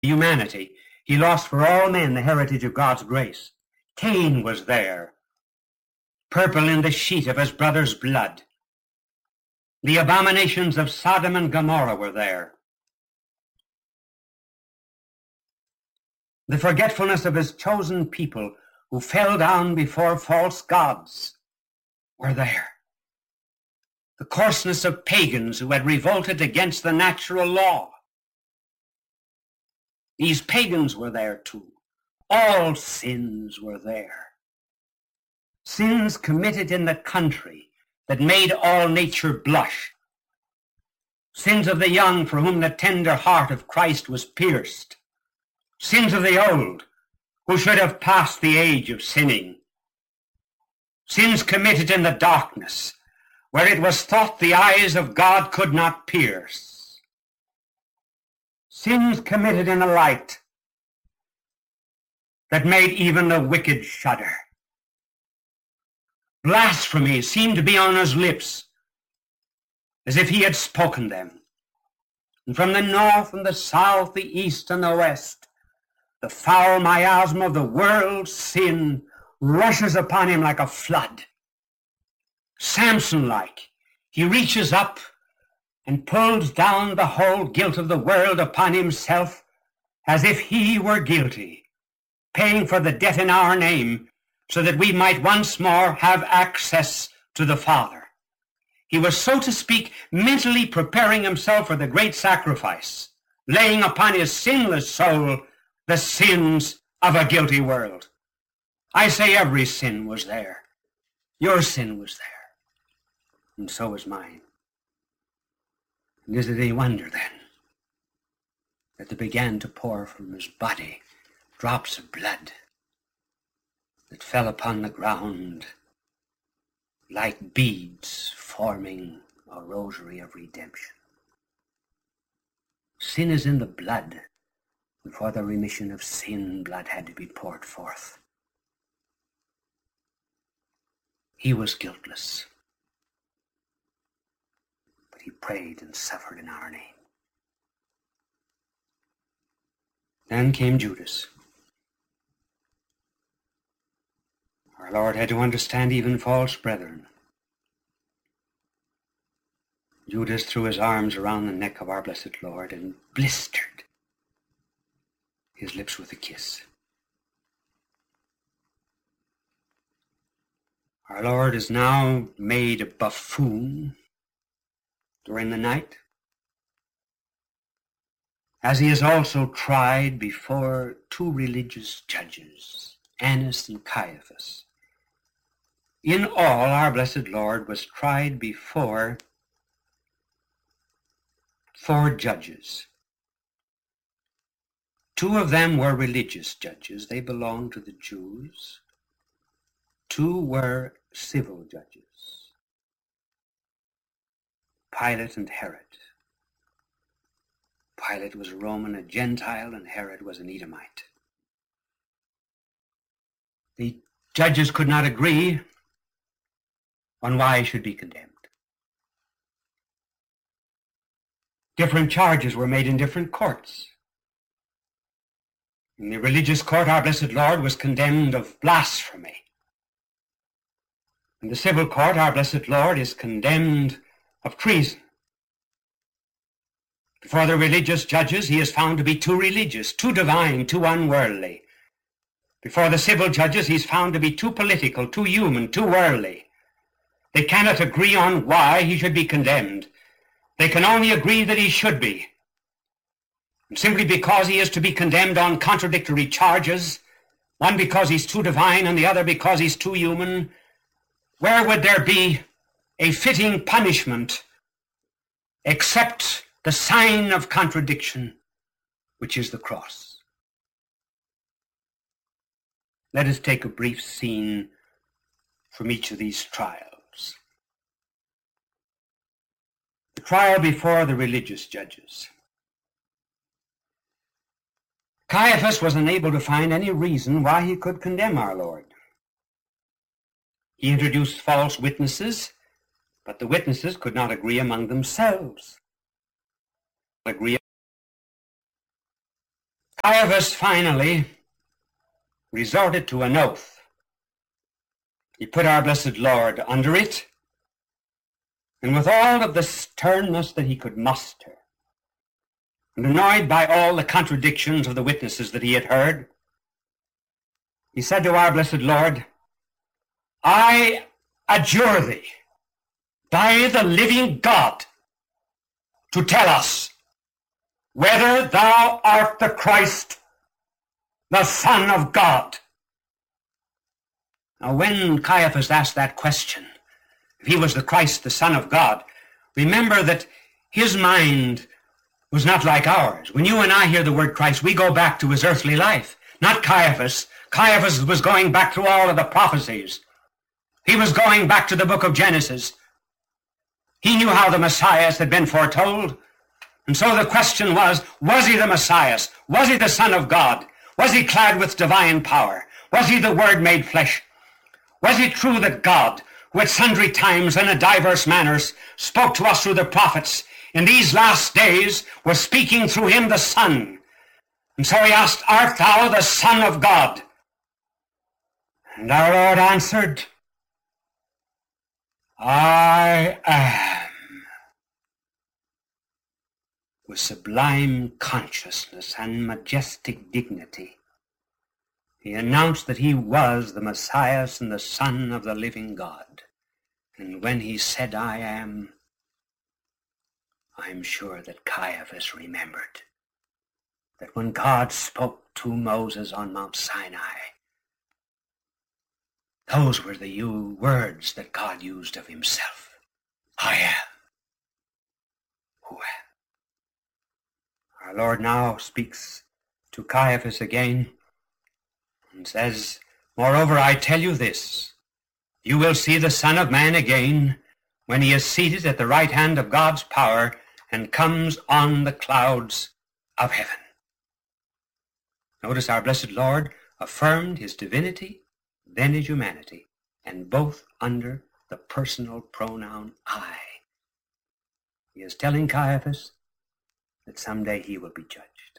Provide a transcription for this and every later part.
humanity. He lost for all men the heritage of God's grace. Cain was there, purple in the sheet of his brother's blood. The abominations of Sodom and Gomorrah were there. The forgetfulness of his chosen people who fell down before false gods were there. The coarseness of pagans who had revolted against the natural law. These pagans were there too. All sins were there. Sins committed in the country that made all nature blush. Sins of the young for whom the tender heart of Christ was pierced. Sins of the old who should have passed the age of sinning. Sins committed in the darkness where it was thought the eyes of God could not pierce. Sins committed in the light that made even the wicked shudder. Blasphemy seemed to be on his lips as if he had spoken them. And from the north and the south, the east and the west, the foul miasma of the world's sin rushes upon him like a flood. Samson-like, he reaches up and pulls down the whole guilt of the world upon himself as if he were guilty, paying for the debt in our name so that we might once more have access to the Father. He was, so to speak, mentally preparing himself for the great sacrifice, laying upon his sinless soul the sins of a guilty world. I say every sin was there. Your sin was there. And so was mine. And is it any wonder, then, that there began to pour from his body drops of blood that fell upon the ground like beads forming a rosary of redemption? Sin is in the blood, and for the remission of sin, blood had to be poured forth. He was guiltless, but he prayed and suffered in our name. Then came Judas. Our Lord had to understand even false brethren. Judas threw his arms around the neck of our blessed Lord and blistered his lips with a kiss. Our Lord is now made a buffoon during the night, as he is also tried before two religious judges, Annas and Caiaphas. In all, our blessed Lord was tried before 4 judges. 2 of them were religious judges. They belonged to the Jews. 2 were civil judges, Pilate and Herod. Pilate was a Roman, a Gentile, and Herod was an Edomite. The judges could not agree on why he should be condemned. Different charges were made in different courts. In the religious court, our blessed Lord was condemned of blasphemy. In the civil court, our blessed Lord is condemned of treason. Before the religious judges, he is found to be too religious, too divine, too unworldly. Before the civil judges, he's found to be too political, too human, too worldly. They cannot agree on why he should be condemned. They can only agree that he should be. And simply because he is to be condemned on contradictory charges, one because he's too divine and the other because he's too human, where would there be a fitting punishment except the sign of contradiction, which is the cross? Let us take a brief scene from each of these trials. The trial before the religious judges. Caiaphas was unable to find any reason why he could condemn our Lord. He introduced false witnesses, but the witnesses could not agree among themselves. Caiaphas finally resorted to an oath. He put our blessed Lord under it, and with all of the sternness that he could muster, and annoyed by all the contradictions of the witnesses that he had heard, he said to our blessed Lord, I adjure thee, by the living God, to tell us whether thou art the Christ, the Son of God. Now, when Caiaphas asked that question, if he was the Christ, the Son of God, remember that his mind was not like ours. When you and I hear the word Christ, we go back to his earthly life, not Caiaphas. Caiaphas was going back through all of the prophecies. He was going back to the book of Genesis. He knew how the Messiah had been foretold. And so the question was he the Messiah? Was he the Son of God? Was he clad with divine power? Was he the Word made flesh? Was it true that God, who at sundry times and in diverse manners spoke to us through the prophets, in these last days was speaking through him the Son? And so he asked, art thou the Son of God? And our Lord answered, I am. With sublime consciousness and majestic dignity, he announced that he was the Messiah and the Son of the living God. And when he said, I am, I'm sure that Caiaphas remembered that when God spoke to Moses on Mount Sinai, those were the words that God used of himself. I am who am. Our Lord now speaks to Caiaphas again and says, moreover, I tell you this, you will see the Son of Man again when he is seated at the right hand of God's power and comes on the clouds of heaven. Notice our blessed Lord affirmed his divinity, then his humanity, and both under the personal pronoun I. He is telling Caiaphas that someday he will be judged.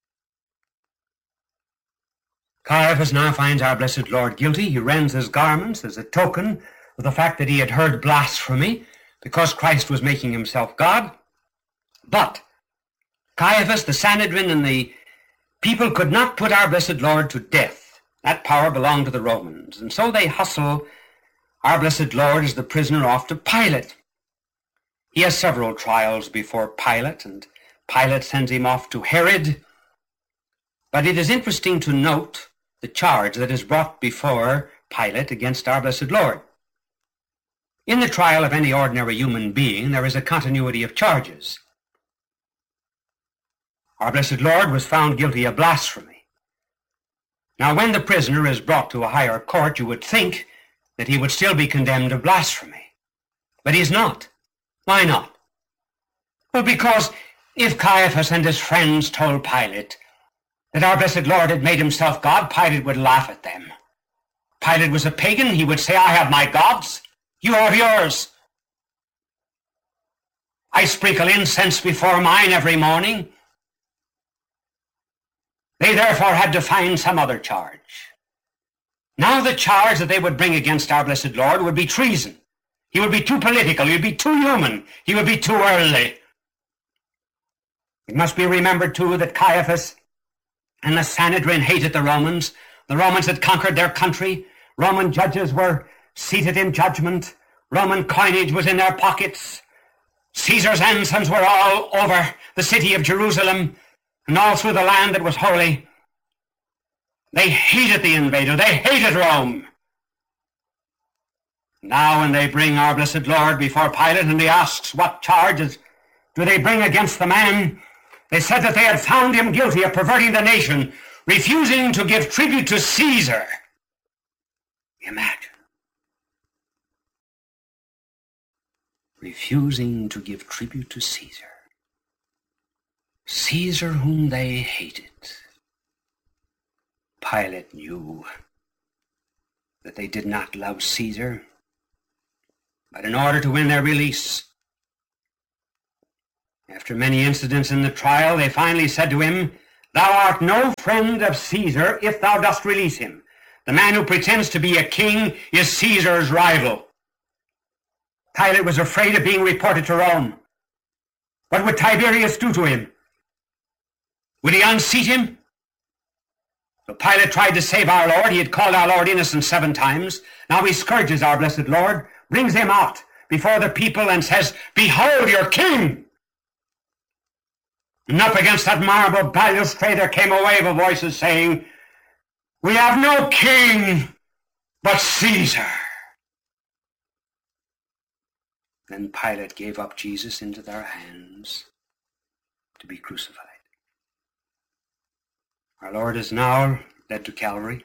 Caiaphas now finds our blessed Lord guilty. He rends his garments as a token of the fact that he had heard blasphemy because Christ was making himself God. But Caiaphas, the Sanhedrin, and the people could not put our blessed Lord to death. That power belonged to the Romans. And so they hustle our blessed Lord as the prisoner off to Pilate. He has several trials before Pilate, and Pilate sends him off to Herod. But it is interesting to note the charge that is brought before Pilate against our blessed Lord. In the trial of any ordinary human being, there is a continuity of charges. Our blessed Lord was found guilty of blasphemy. Now, when the prisoner is brought to a higher court, you would think that he would still be condemned of blasphemy. But he is not. Why not? Well, because if Caiaphas and his friends told Pilate that our blessed Lord had made himself God, Pilate would laugh at them. Pilate was a pagan. He would say, I have my gods. You have yours. I sprinkle incense before mine every morning. They therefore had to find some other charge. Now the charge that they would bring against our blessed Lord would be treason. He would be too political. He would be too human. He would be too earthly. It must be remembered, too, that Caiaphas and the Sanhedrin hated the Romans. The Romans had conquered their country. Roman judges were seated in judgment. Roman coinage was in their pockets. Caesar's ensigns were all over the city of Jerusalem and all through the land that was holy. They hated the invader. They hated Rome. Now when they bring our blessed Lord before Pilate and he asks what charges do they bring against the man, they said that they had found him guilty of perverting the nation, refusing to give tribute to Caesar. Imagine. Refusing to give tribute to Caesar. Caesar whom they hated. Pilate knew that they did not love Caesar, but in order to win their release, after many incidents in the trial, they finally said to him, Thou art no friend of Caesar if thou dost release him. The man who pretends to be a king is Caesar's rival. Pilate was afraid of being reported to Rome. What would Tiberius do to him? Would he unseat him? So Pilate tried to save our Lord. He had called our Lord innocent 7 times. Now he scourges our blessed Lord, brings him out before the people and says, "Behold your king!" And up against that marble balustrade there came a wave of voices saying, "We have no king but Caesar." Then Pilate gave up Jesus into their hands to be crucified. Our Lord is now led to Calvary.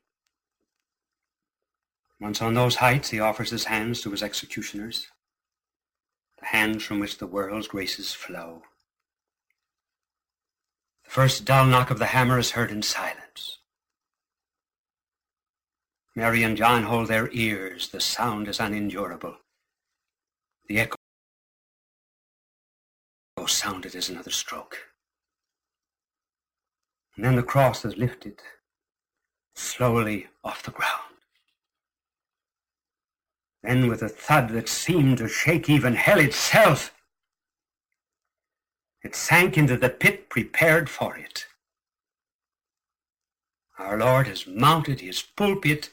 Once on those heights, he offers his hands to his executioners, the hands from which the world's graces flow. The first dull knock of the hammer is heard in silence. Mary and John hold their ears. The sound is unendurable. The echo sounded as another stroke. And then the cross is lifted slowly off the ground. Then with a thud that seemed to shake even hell itself, it sank into the pit prepared for it. Our Lord has mounted his pulpit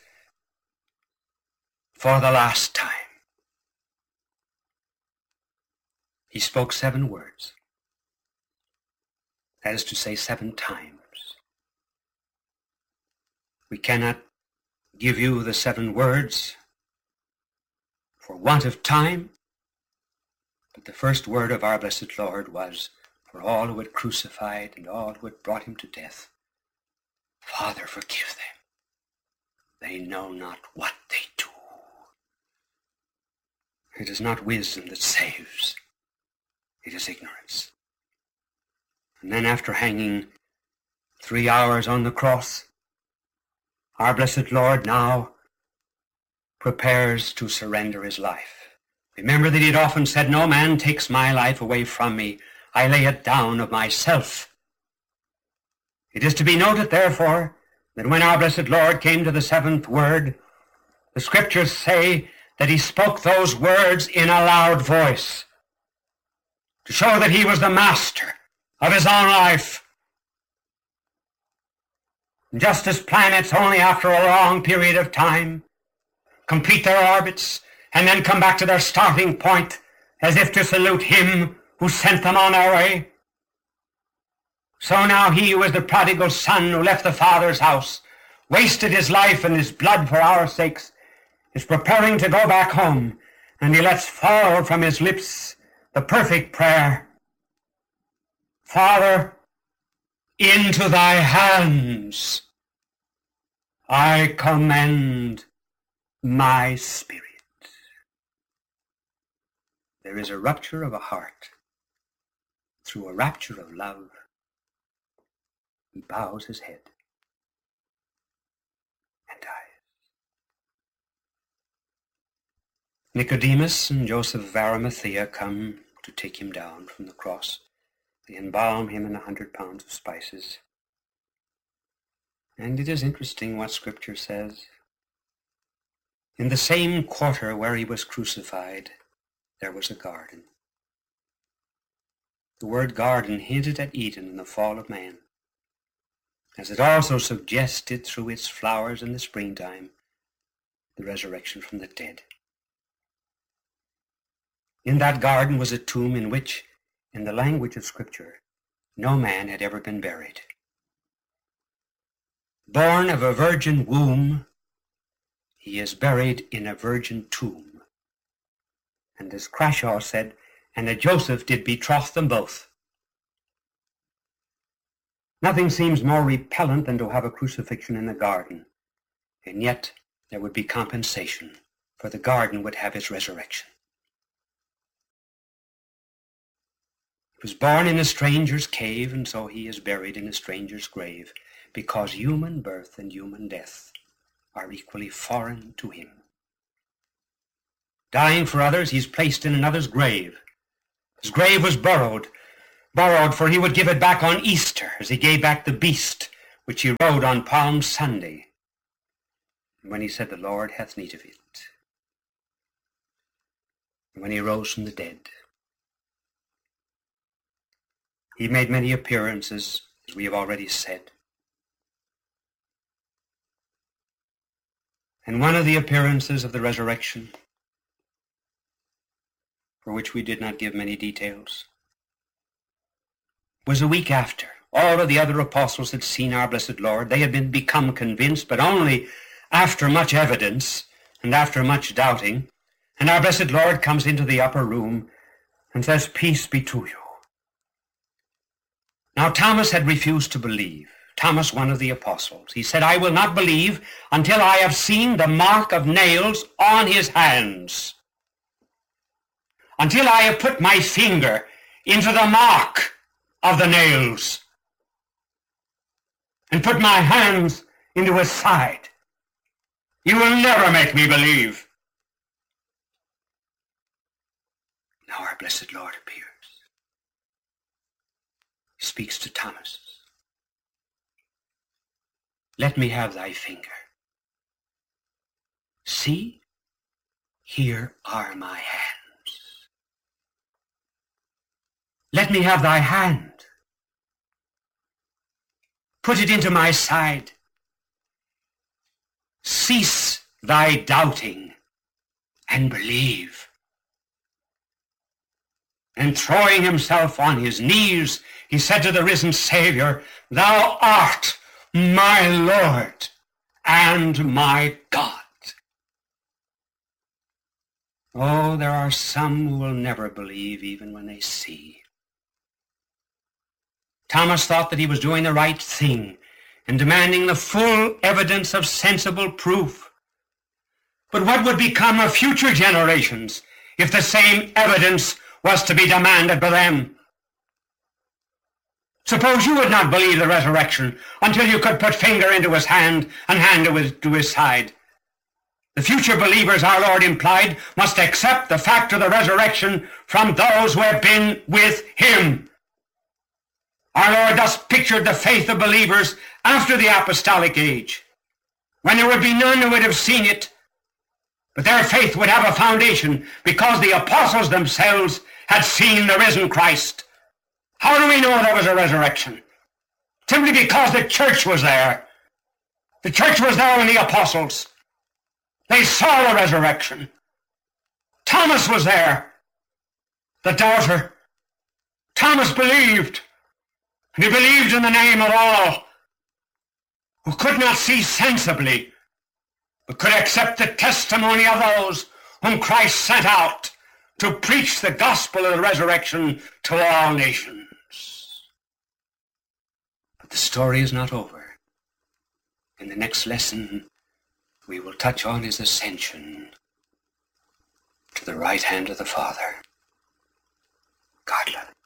for the last time. He spoke 7 words. That is to say, 7 times. We cannot give you the 7 words for want of time, but the first word of our blessed Lord was for all who had crucified and all who had brought him to death, "Father, forgive them. They know not what they do." It is not wisdom that saves. It is ignorance. And then after hanging 3 hours on the cross, our blessed Lord now prepares to surrender his life. Remember that he had often said, "No man takes my life away from me. I lay it down of myself." It is to be noted, therefore, that when our blessed Lord came to the 7th word, the scriptures say that he spoke those words in a loud voice to show that he was the master of his own life. Just as planets only after a long period of time complete their orbits and then come back to their starting point as if to salute him who sent them on their way, so now he who is the prodigal son who left the Father's house, wasted his life and his blood for our sakes, is preparing to go back home, and he lets fall from his lips the perfect prayer, "Father, into thy hands I commend my spirit." There is a rupture of a heart through a rapture of love. He bows his head and dies. Nicodemus and Joseph of Arimathea come to take him down from the cross. They embalm him in 100 pounds of spices. And it is interesting what Scripture says. In the same quarter where he was crucified, there was a garden. The word garden hinted at Eden and the fall of man, as it also suggested through its flowers in the springtime the resurrection from the dead. In that garden was a tomb in which, in the language of Scripture, no man had ever been buried. Born of a virgin womb, he is buried in a virgin tomb. And as Crashaw said, "And a Joseph did betroth them both." Nothing seems more repellent than to have a crucifixion in a garden, and yet there would be compensation, for the garden would have its resurrection. He was born in a stranger's cave, and so he is buried in a stranger's grave, because human birth and human death are equally foreign to him. Dying for others, he's placed in another's grave. His grave was burrowed borrowed, for he would give it back on Easter, as he gave back the beast which he rode on Palm Sunday, when he said, "The Lord hath need of it," and when he rose from the dead. He made many appearances, as we have already said. And one of the appearances of the resurrection, for which we did not give many details, was a week after. All of the other apostles had seen our blessed Lord. They had become convinced, but only after much evidence and after much doubting. And our blessed Lord comes into the upper room and says, "Peace be to you." Now Thomas had refused to believe. Thomas, one of the apostles. He said, "I will not believe until I have seen the mark of nails on his hands, until I have put my finger into the mark of the nails and put my hands into his side. You will never make me believe." Now our blessed Lord appears. He speaks to Thomas. "Let me have thy finger. See, here are my hands. Let me have thy hand. Put it into my side. Cease thy doubting and believe." And throwing himself on his knees, he said to the risen Savior, "Thou art my Lord and my God." Oh, there are some who will never believe even when they see. Thomas thought that he was doing the right thing in demanding the full evidence of sensible proof. But what would become of future generations if the same evidence was to be demanded by them? Suppose you would not believe the resurrection until you could put finger into his hand and hand it to his side. The future believers, our Lord implied, must accept the fact of the resurrection from those who have been with him. Our Lord thus pictured the faith of believers after the apostolic age, when there would be none who would have seen it, but their faith would have a foundation because the apostles themselves had seen the risen Christ. How do we know there was a resurrection? Simply because the church was there. The church was there when the apostles. They saw the resurrection. Thomas was there, the doubter. Thomas believed, and he believed in the name of all who could not see sensibly, but could accept the testimony of those whom Christ sent out to preach the gospel of the resurrection to all nations. But the story is not over. In the next lesson, we will touch on his ascension to the right hand of the Father. God love.